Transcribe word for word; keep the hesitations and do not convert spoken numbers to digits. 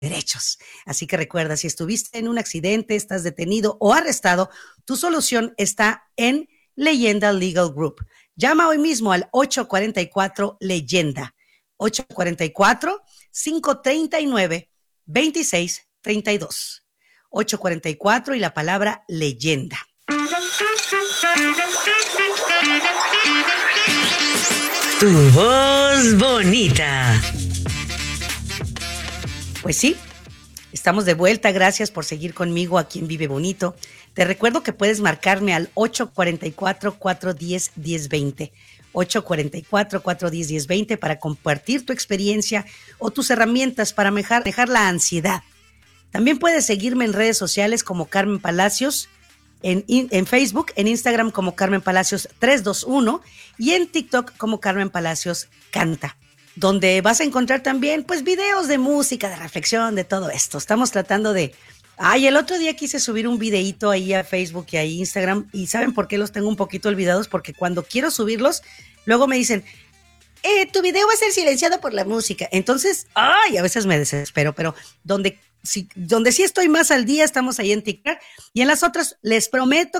derechos. Así que recuerda, si estuviste en un accidente, estás detenido o arrestado, tu solución está en Leyenda Legal Group. Llama hoy mismo al ocho cuatro cuatro Leyenda. ocho cuatro cuatro, cinco tres nueve, dos seis tres dos. ocho cuatro cuatro y la palabra leyenda. Tu voz bonita. Pues sí, estamos de vuelta. Gracias por seguir conmigo aquí en Vive Bonito. Te recuerdo que puedes marcarme al ocho cuatro cuatro, cuatro uno cero, uno cero dos cero. ocho cuatro cuatro, cuatro uno cero, uno cero dos cero para compartir tu experiencia o tus herramientas para manejar la ansiedad. También puedes seguirme en redes sociales como Carmen Palacios, en, en Facebook, en Instagram como Carmen Palacios tres dos uno y en TikTok como Carmen Palacios Canta, donde vas a encontrar también pues videos de música, de reflexión, de todo esto. Estamos tratando de... Ay, el otro día quise subir un videíto ahí a Facebook y a Instagram y ¿saben por qué los tengo un poquito olvidados? Porque cuando quiero subirlos, luego me dicen, eh, tu video va a ser silenciado por la música. Entonces, ay, a veces me desespero, pero donde... Sí, donde sí estoy más al día, estamos ahí en TikTok, y en las otras les prometo